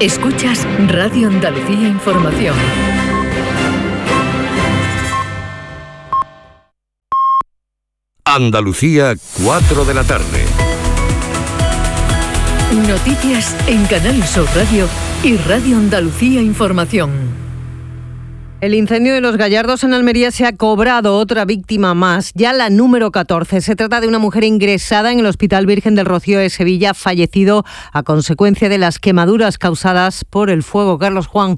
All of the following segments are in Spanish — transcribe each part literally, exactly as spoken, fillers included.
Escuchas Radio Andalucía Información. Andalucía, cuatro de la tarde. Noticias en Canal Sur Radio y Radio Andalucía Información. El incendio de Los Gallardos en Almería se ha cobrado otra víctima más, ya la número catorce. Se trata de una mujer ingresada en el Hospital Virgen del Rocío de Sevilla, fallecido a consecuencia de las quemaduras causadas por el fuego. Carlos Juan.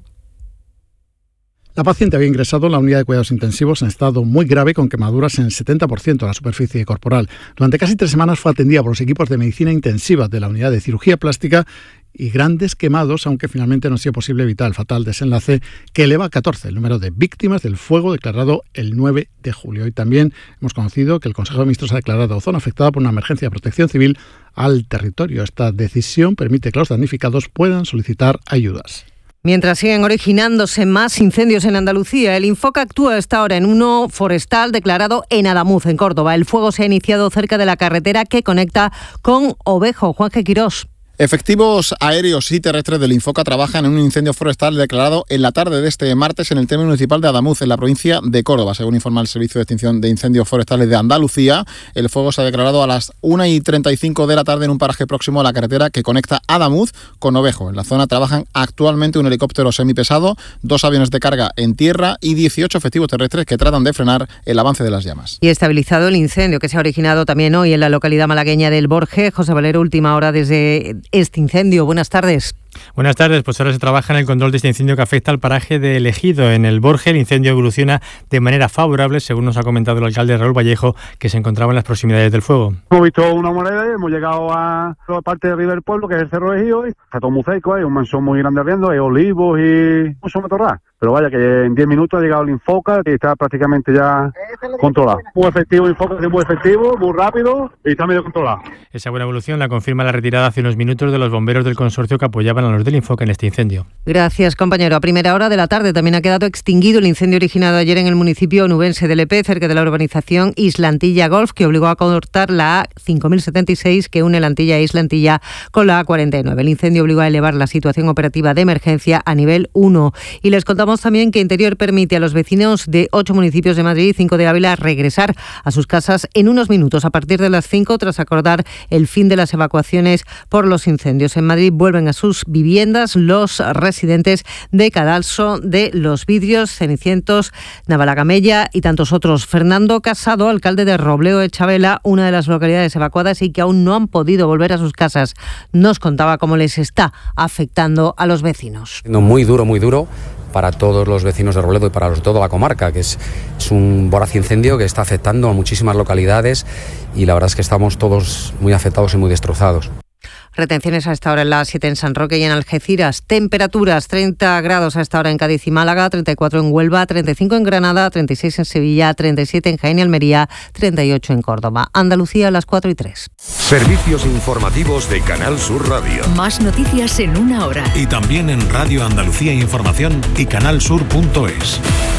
La paciente había ingresado en la unidad de cuidados intensivos en estado muy grave, con quemaduras en el setenta por ciento de la superficie corporal. Durante casi tres semanas fue atendida por los equipos de medicina intensiva de la unidad de cirugía plástica y grandes quemados, aunque finalmente no ha sido posible evitar el fatal desenlace que eleva a catorce el número de víctimas del fuego declarado el nueve de julio. Y también hemos conocido que el Consejo de Ministros ha declarado zona afectada por una emergencia de protección civil al territorio. Esta decisión permite que los damnificados puedan solicitar ayudas. Mientras siguen originándose más incendios en Andalucía, el Infoca actúa a esta hora en uno forestal declarado en Adamuz, en Córdoba. El fuego se ha iniciado cerca de la carretera que conecta con Ovejo. Juanje Quirós. Efectivos aéreos y terrestres del Infoca trabajan en un incendio forestal declarado en la tarde de este martes en el término municipal de Adamuz, en la provincia de Córdoba. Según informa el Servicio de Extinción de Incendios Forestales de Andalucía, el fuego se ha declarado a las una y treinta y cinco de la tarde en un paraje próximo a la carretera que conecta Adamuz con Ovejo. En la zona trabajan actualmente un helicóptero semipesado, dos aviones de carga en tierra y dieciocho efectivos terrestres que tratan de frenar el avance de las llamas. Y estabilizado el incendio que se ha originado también hoy en la localidad malagueña del Borje. José Valero, última hora desde este incendio. Buenas tardes. Buenas tardes, pues ahora se trabaja en el control de este incendio que afecta al paraje de Ejido, en el Borje. El incendio evoluciona de manera favorable, según nos ha comentado el alcalde Raúl Vallejo, que se encontraba en las proximidades del fuego. Hemos visto una moneda y hemos llegado a la parte de arriba del pueblo, que es el Cerro de Ejido, y está todo muy seco, hay un mansón muy grande arriendo, hay olivos y mucho matorral. Pero vaya, que en diez minutos ha llegado el Infoca, que está prácticamente ya controlado. Muy efectivo, Infoca es muy efectivo, muy rápido y está medio controlado. Esa buena evolución la confirma la retirada hace unos minutos de los bomberos del consorcio que apoyaban a los del Infoca en este incendio. Gracias, compañero. A primera hora de la tarde también ha quedado extinguido el incendio originado ayer en el municipio onubense de Lepe, cerca de la urbanización Islantilla Golf, que obligó a cortar la A cinco mil setenta y seis que une la Antilla e Islantilla con la A cuarenta y nueve. El incendio obligó a elevar la situación operativa de emergencia a nivel uno. Y les contamos también que Interior permite a los vecinos de ocho municipios de Madrid y cinco de Ávila regresar a sus casas en unos minutos a partir de las cinco, tras acordar el fin de las evacuaciones por los incendios. En Madrid vuelven a sus viviendas los residentes de Cadalso, de Los Vidrios, Cenicientos, Navalagamella y tantos otros. Fernando Casado, alcalde de Robleo de Chavela, una de las localidades evacuadas y que aún no han podido volver a sus casas, nos contaba cómo les está afectando a los vecinos. Muy duro, muy duro para todos los vecinos de Robledo y para los, toda la comarca, que es, es un voraz incendio que está afectando a muchísimas localidades y la verdad es que estamos todos muy afectados y muy destrozados. Retenciones a esta hora en la A siete en San Roque y en Algeciras. Temperaturas treinta grados a esta hora en Cádiz y Málaga, treinta y cuatro en Huelva, treinta y cinco en Granada, treinta y seis en Sevilla, treinta y siete en Jaén y Almería, treinta y ocho en Córdoba. Andalucía a las cuatro y tres. Servicios informativos de Canal Sur Radio. Más noticias en una hora. Y también en Radio Andalucía Información y canalsur punto es.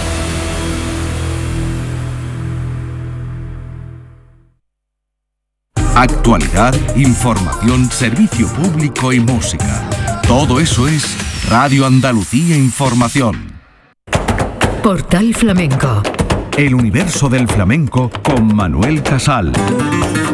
Actualidad, información, servicio público y música. Todo eso es Radio Andalucía Información. Portal Flamenco. El universo del flamenco con Manuel Casal.